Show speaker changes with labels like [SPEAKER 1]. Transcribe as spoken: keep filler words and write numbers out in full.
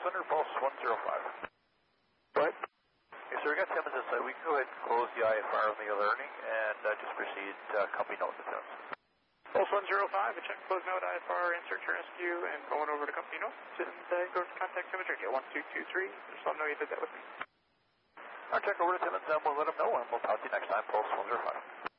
[SPEAKER 1] Center, Pulse one zero five.
[SPEAKER 2] Go ahead.
[SPEAKER 1] Okay, so we got Timmins inside. We can go ahead and close the I F R on the alerting and uh, just proceed uh, company notes with Timmins.
[SPEAKER 2] Pulse one zero five, a check close note, I F R in search and rescue, and going over to company notes, and uh, go to contact Timmins Radio, one two two three, just let them know you did that with me.
[SPEAKER 1] I'll check over to Timmins and we'll let them know, and we'll talk to you next time, Pulse one zero five.